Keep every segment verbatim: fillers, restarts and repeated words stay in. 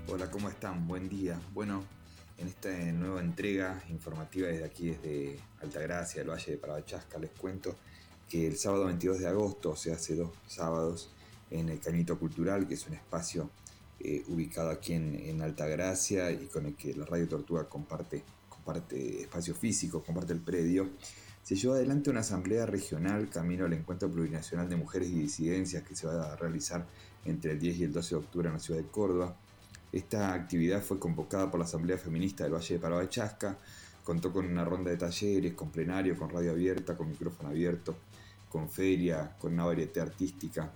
Hola, ¿cómo están? Buen día. Bueno, en esta nueva entrega informativa desde aquí, desde Altagracia, el Valle de Parabachasca, les cuento que el sábado veintidós de agosto, o sea, hace dos sábados, en el Cañito Cultural, que es un espacio eh, ubicado aquí en, en Altagracia y con el que la Radio Tortuga comparte, comparte espacio físico, comparte el predio, se llevó adelante una asamblea regional camino al Encuentro Plurinacional de Mujeres y Disidencias que se va a realizar entre el diez y el doce de octubre en la ciudad de Córdoba. Esta actividad fue convocada por la Asamblea Feminista del Valle de Parabachasca, contó con una ronda de talleres, con plenario, con radio abierta, con micrófono abierto, con feria, con una varieté artística.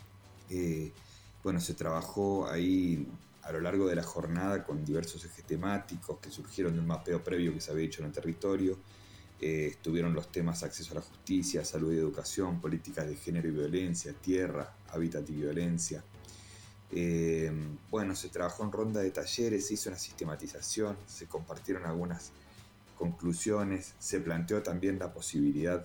Eh, bueno, se trabajó ahí a lo largo de la jornada con diversos ejes temáticos que surgieron de un mapeo previo que se había hecho en el territorio. Eh, estuvieron los temas acceso a la justicia, salud y educación, políticas de género y violencia, tierra, hábitat y violencia. Eh, bueno, se trabajó en ronda de talleres, se hizo una sistematización, se compartieron algunas conclusiones, se planteó también la posibilidad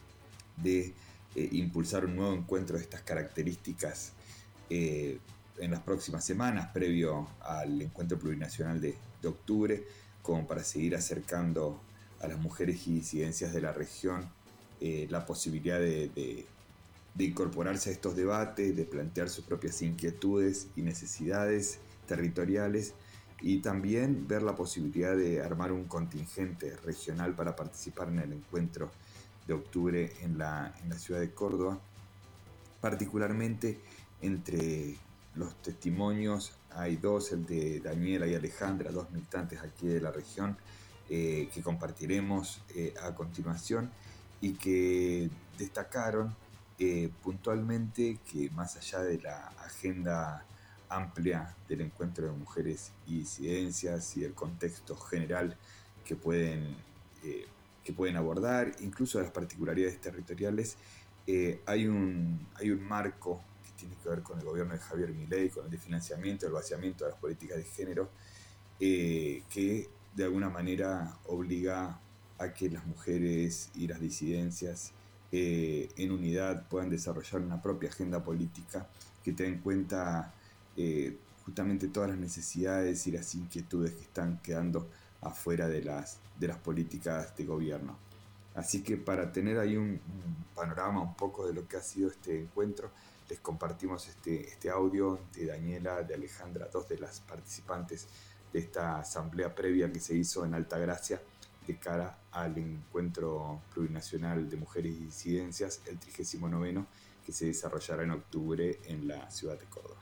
de eh, impulsar un nuevo encuentro de estas características eh, en las próximas semanas, previo al encuentro plurinacional de, de octubre, como para seguir acercando a las mujeres y disidencias de la región eh, la posibilidad de, de de incorporarse a estos debates, de plantear sus propias inquietudes y necesidades territoriales y también ver la posibilidad de armar un contingente regional para participar en el encuentro de octubre en la, en la ciudad de Córdoba. Particularmente entre los testimonios hay dos, el de Daniela y Alejandra, dos militantes aquí de la región, eh, que compartiremos eh, a continuación y que destacaron Eh, puntualmente que más allá de la agenda amplia del encuentro de mujeres y disidencias y el contexto general que pueden, eh, que pueden abordar, incluso de las particularidades territoriales, eh, hay, un, hay un marco que tiene que ver con el gobierno de Javier Milei, con el de financiamiento, el vaciamiento de las políticas de género, eh, que de alguna manera obliga a que las mujeres y las disidencias eh, en unidad puedan desarrollar una propia agenda política que tenga en cuenta eh, justamente todas las necesidades y las inquietudes que están quedando afuera de las, de las políticas de gobierno. Así que para tener ahí un, un panorama un poco de lo que ha sido este encuentro, les compartimos este, este audio de Daniela, de Alejandra, dos de las participantes de esta asamblea previa que se hizo en Altagracia de cara al encuentro plurinacional de mujeres y disidencias, el trigésimo noveno, que se desarrollará en octubre en la ciudad de Córdoba.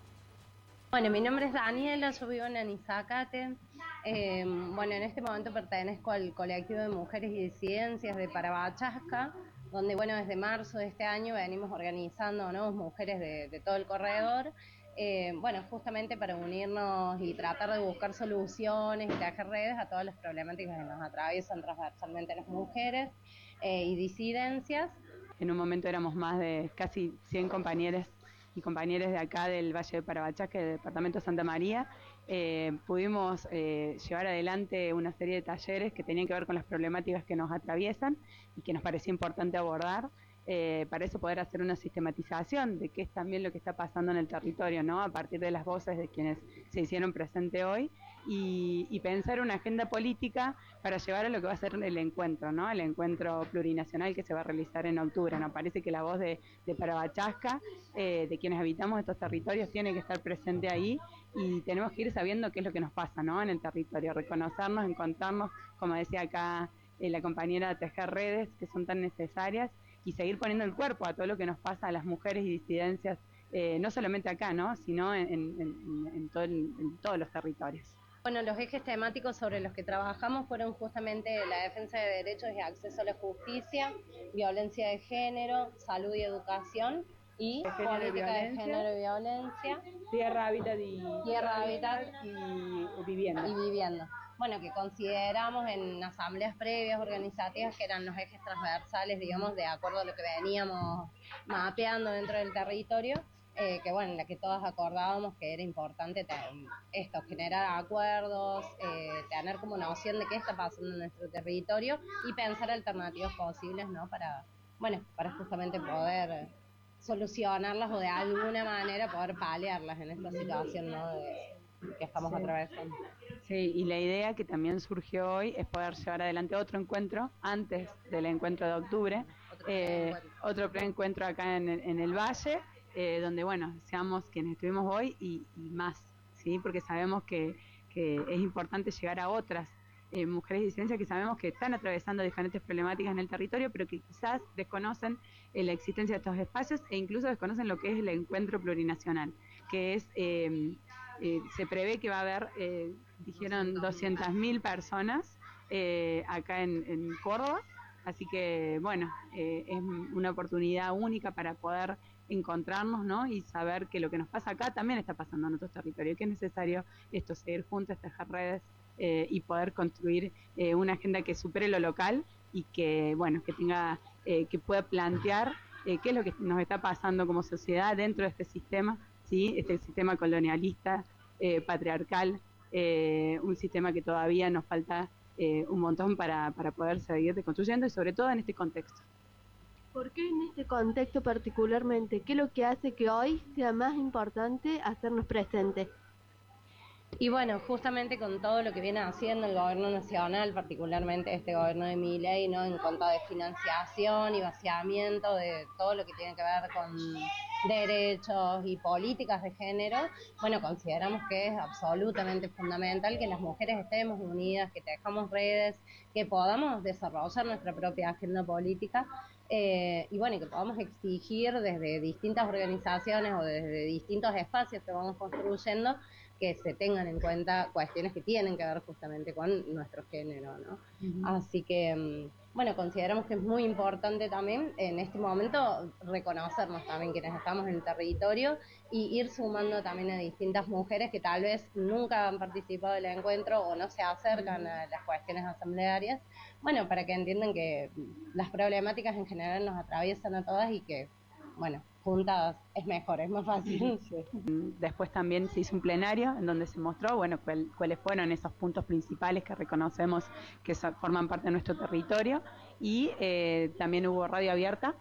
Bueno, mi nombre es Daniela, yo vivo en Anisacate. Eh, bueno, en este momento pertenezco al colectivo de mujeres y disidencias de Parabachasca, donde, bueno, desde marzo de este año venimos organizando, ¿no?, mujeres de, de todo el corredor, eh, bueno, justamente para unirnos y tratar de buscar soluciones y tejer redes a todas las problemáticas que nos atraviesan transversalmente las mujeres eh, y disidencias. En un momento éramos más de casi cien compañeros y compañeros de acá del Valle de Parabachasca, del departamento de Santa María. Eh, pudimos eh, llevar adelante una serie de talleres que tenían que ver con las problemáticas que nos atraviesan y que nos parecía importante abordar. Eh, para eso poder hacer una sistematización de qué es también lo que está pasando en el territorio, ¿no?, a partir de las voces de quienes se hicieron presente hoy, y, y pensar una agenda política para llevar a lo que va a ser el encuentro, ¿no?, el encuentro plurinacional que se va a realizar en octubre. Nos parece que la voz de, de Parabachasca, eh, de quienes habitamos estos territorios, tiene que estar presente ahí, y tenemos que ir sabiendo qué es lo que nos pasa, ¿no?, en el territorio, reconocernos, encontrarnos, como decía acá eh, la compañera, tejer redes que son tan necesarias y seguir poniendo el cuerpo a todo lo que nos pasa a las mujeres y disidencias, eh, no solamente acá, ¿no?, sino en, en, en, en, todo el, en todos los territorios. Bueno, los ejes temáticos sobre los que trabajamos fueron justamente la defensa de derechos y acceso a la justicia, violencia de género, salud y educación, y de género política de violencia, género y violencia, tierra, hábitat y, tierra, hábitat y vivienda. y vivienda. Bueno, que consideramos en asambleas previas organizativas que eran los ejes transversales, digamos, de acuerdo a lo que veníamos mapeando dentro del territorio, eh, que bueno, en la que todas acordábamos que era importante te- esto, generar acuerdos, eh, tener como noción de qué está pasando en nuestro territorio y pensar alternativas posibles, ¿no?, para, bueno, para justamente poder solucionarlas o de alguna manera poder paliarlas en esta situación, ¿no?, de, que estamos Sí. atravesando. Sí, y la idea que también surgió hoy es poder llevar adelante otro encuentro antes del encuentro de octubre, Otro eh, preencuentro. otro preencuentro acá en, en el Valle, eh, donde, bueno, seamos quienes estuvimos hoy y, y más, ¿sí? Porque sabemos que, que es importante llegar a otras eh, mujeres de disidencia que sabemos que están atravesando diferentes problemáticas en el territorio, pero que quizás desconocen eh, la existencia de estos espacios e incluso desconocen lo que es el encuentro plurinacional, que es... Eh, eh, se prevé que va a haber, eh, dijeron, doscientas mil personas eh, acá en, en Córdoba, así que, bueno, eh, es una oportunidad única para poder encontrarnos, ¿no? Y saber que lo que nos pasa acá también está pasando en otros territorios, que es necesario esto, seguir juntos, tejer redes eh, y poder construir eh, una agenda que supere lo local y que, bueno, que tenga, eh, que pueda plantear eh, qué es lo que nos está pasando como sociedad dentro de este sistema, ¿sí? Este sistema colonialista, eh, patriarcal, eh, un sistema que todavía nos falta eh, un montón para, para poder seguir construyendo y sobre todo en este contexto. ¿Por qué en este contexto particularmente? ¿Qué es lo que hace que hoy sea más importante hacernos presentes? Y bueno, justamente con todo lo que viene haciendo el gobierno nacional, particularmente este gobierno de Milei, ¿no? En cuanto a de financiación y vaciamiento de todo lo que tiene que ver con derechos y políticas de género, bueno, consideramos que es absolutamente fundamental que las mujeres estemos unidas, que tengamos redes, que podamos desarrollar nuestra propia agenda política. Eh, y bueno, que podamos exigir desde distintas organizaciones o desde distintos espacios que vamos construyendo que se tengan en cuenta cuestiones que tienen que ver justamente con nuestro género, ¿no? Uh-huh. Así que, bueno, consideramos que es muy importante también en este momento reconocernos también quienes estamos en el territorio y ir sumando también a distintas mujeres que tal vez nunca han participado del encuentro o no se acercan a las cuestiones asamblearias, bueno, para que entiendan que las problemáticas en general nos atraviesan a todas y que, bueno, juntas es mejor, es más fácil. Sí. Después también se hizo un plenario en donde se mostró, bueno, cuál, cuáles fueron esos puntos principales que reconocemos que so, forman parte de nuestro territorio y eh, también hubo radio abierta,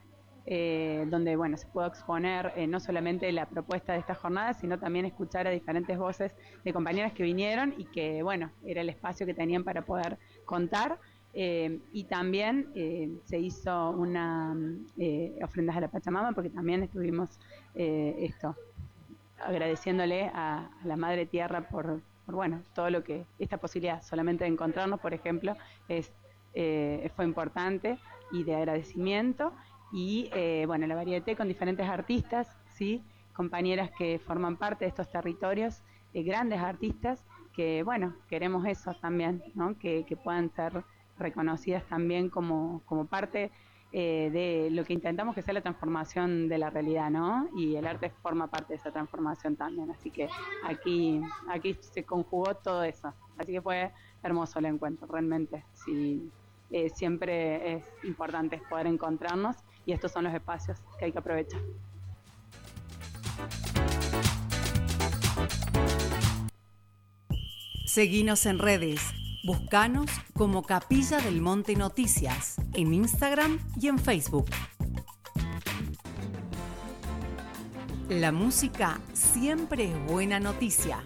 eh, donde, bueno, se pudo exponer eh, no solamente la propuesta de esta jornada, sino también escuchar a diferentes voces de compañeras que vinieron y que, bueno, era el espacio que tenían para poder contar. Eh, y también eh, se hizo una eh, ofrendas a la Pachamama porque también estuvimos eh, esto agradeciéndole a, a la Madre Tierra por, por bueno todo lo que esta posibilidad solamente de encontrarnos, por ejemplo, es eh, fue importante y de agradecimiento y eh, bueno la variedad con diferentes artistas, sí, compañeras que forman parte de estos territorios, eh, grandes artistas que bueno queremos eso también, ¿no? que, que puedan ser reconocidas también como, como parte eh, de lo que intentamos que sea la transformación de la realidad, ¿no? Y el arte forma parte de esa transformación también, así que aquí, aquí se conjugó todo eso, así que fue hermoso el encuentro, realmente, sí, eh, siempre es importante poder encontrarnos y estos son los espacios que hay que aprovechar. Seguinos en redes. Búscanos como Capilla del Monte Noticias en Instagram y en Facebook. La música siempre es buena noticia.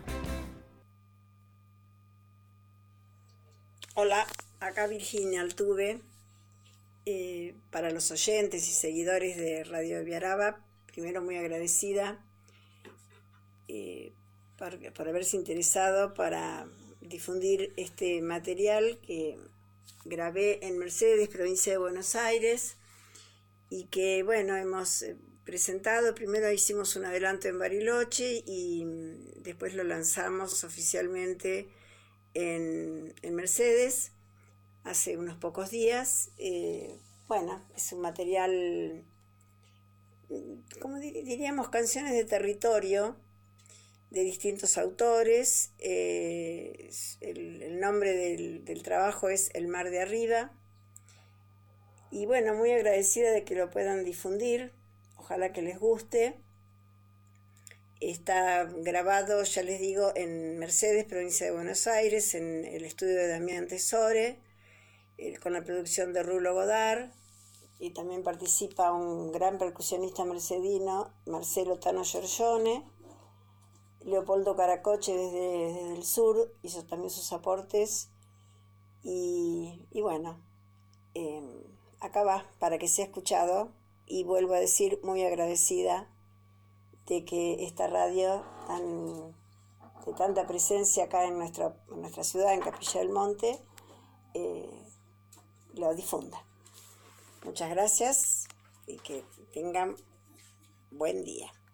Hola, acá Virginia Altuve. Eh, para los oyentes y seguidores de Radio Viaraba, primero muy agradecida eh, por, por haberse interesado para difundir este material que grabé en Mercedes, provincia de Buenos Aires, y que, bueno, hemos presentado. Primero hicimos un adelanto en Bariloche y después lo lanzamos oficialmente en, en Mercedes hace unos pocos días. Eh, bueno, es un material, como diríamos, canciones de territorio, de distintos autores. Eh, el, el nombre del, del trabajo es El Mar de Arriba. Y bueno, muy agradecida de que lo puedan difundir. Ojalá que les guste. Está grabado, ya les digo, en Mercedes, provincia de Buenos Aires, en el estudio de Damián Tesore, eh, con la producción de Rulo Godard. Y también participa un gran percusionista mercedino, Marcelo Tano Giorgione. Leopoldo Caracoche desde, desde el sur hizo también sus aportes. Y, y bueno, eh, acá va, para que sea escuchado. Y vuelvo a decir, muy agradecida de que esta radio tan, de tanta presencia acá en nuestra, en nuestra ciudad, en Capilla del Monte, eh, lo difunda. Muchas gracias y que tengan buen día.